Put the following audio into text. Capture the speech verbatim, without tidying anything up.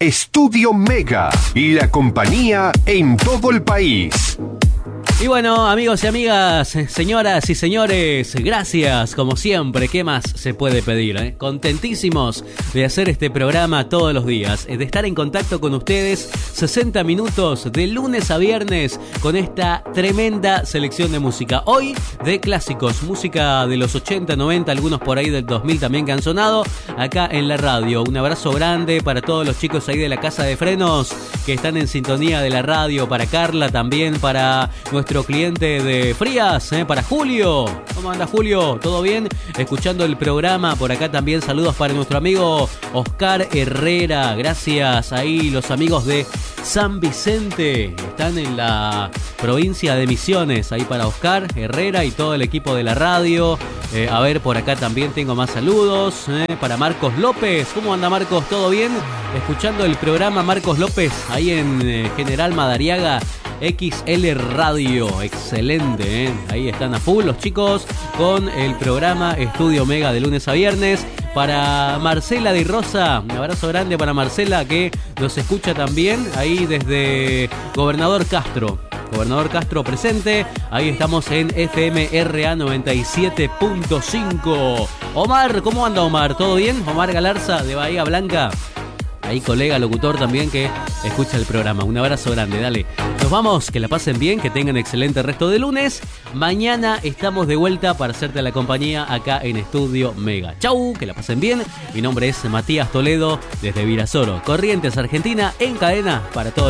Estudio Mega y la compañía en todo el país. Y bueno, amigos y amigas, señoras y señores, gracias como siempre. ¿Qué más se puede pedir? Eh? Contentísimos de hacer este programa todos los días, de estar en contacto con ustedes sesenta minutos de lunes a viernes con esta tremenda selección de música. Hoy de clásicos, música de los ochenta, noventa, algunos por ahí del dos mil también que han sonado acá en la radio. Un abrazo grande para todos los chicos ahí de la Casa de Frenos que están en sintonía de la radio, para Carla también, para nuestro cliente de Frías, ¿eh? Para Julio. ¿Cómo anda Julio? ¿Todo bien? Escuchando el programa por acá también. Saludos para nuestro amigo Oscar Herrera. Gracias ahí los amigos de San Vicente. Están en la provincia de Misiones. Ahí para Oscar Herrera y todo el equipo de la radio. Eh, a ver, por acá también tengo más saludos. ¿eh? Para Marcos López. ¿Cómo anda Marcos? ¿Todo bien? Escuchando el programa Marcos López ahí en eh, General Madariaga. X L Radio, excelente, ¿eh? Ahí están a full los chicos con el programa Estudio Mega de lunes a viernes. Para Marcela de Rosa, un abrazo grande para Marcela que nos escucha también ahí desde Gobernador Castro. Gobernador Castro presente, ahí estamos en F M R A noventa y siete punto cinco. Omar, ¿cómo anda Omar? ¿Todo bien? Omar Galarza de Bahía Blanca. Ahí colega locutor también que escucha el programa. Un abrazo grande, dale. Nos vamos, que la pasen bien, que tengan excelente resto de lunes. Mañana estamos de vuelta para hacerte la compañía acá en Estudio Mega. Chau, que la pasen bien. Mi nombre es Matías Toledo desde Virasoro, Corrientes, Argentina, en cadena para todo el